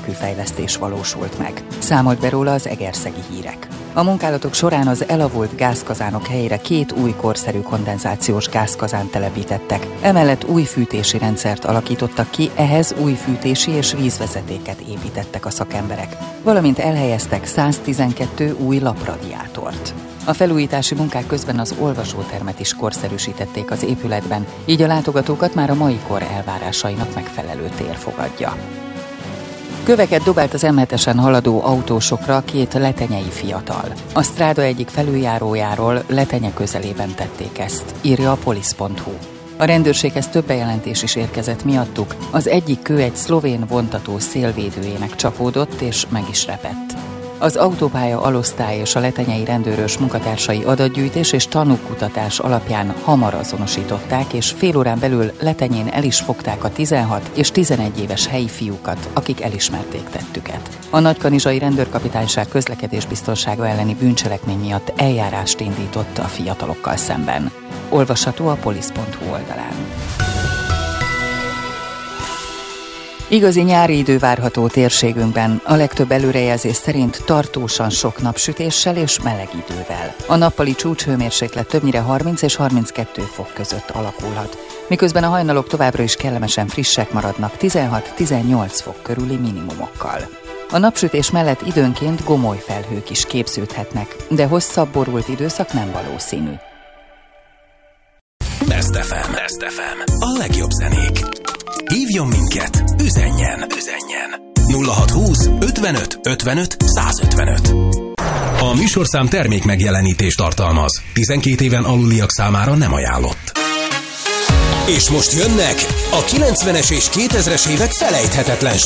léptékű fejlesztés valósult meg. Számolt be róla az Egerszegi Hírek. A munkálatok során az elavult gázkazánok helyére 2 új korszerű kondenzációs gázkazánt telepítettek. Emellett új fűtési rendszert alakítottak ki, ehhez új fűtési és vízvezetéket építettek a szakemberek, valamint elhelyeztek 112 új lapradiátort. A felújítási munkák közben az olvasótermet is korszerűsítették az épületben, így a látogatókat már a mai kor elvárásainak megfelelő tér fogadja. Köveket dobált az M7-esen haladó autósokra 2 letenyei fiatal. A stráda egyik felüljárójáról Letenye közelében tették ezt, írja a polisz.hu. A rendőrséghez több bejelentés is érkezett miattuk, az egyik kő egy szlovén vontató szélvédőjének csapódott és meg is repett. Az autópálya alosztály és a letenyei rendőrös munkatársai adatgyűjtés és tanúkutatás alapján hamar azonosították, és fél órán belül Letenyén el is fogták a 16 és 11 éves helyi fiúkat, akik elismerték tettüket. A Nagykanizsai Rendőrkapitányság közlekedésbiztonsága elleni bűncselekmény miatt eljárást indított a fiatalokkal szemben. Olvasható a polisz.hu oldalán. Igazi nyári idő várható térségünkben, a legtöbb előrejelzés szerint tartósan sok napsütéssel és meleg idővel. A nappali csúcshőmérséklet többnyire 30 és 32 fok között alakulhat, miközben a hajnalok továbbra is kellemesen frissek maradnak 16-18 fok körüli minimumokkal. A napsütés mellett időnként gomoly felhők is képződhetnek, de hosszabb borult időszak nem valószínű. Best FM. A legjobb zenék. Hívjon minket, üzenjen. 0620 55 55 155. A műsorszám termék megjelenítést tartalmaz. 12 éven aluliak számára nem ajánlott. És most jönnek a 90-es és 2000-es évek felejthetetlen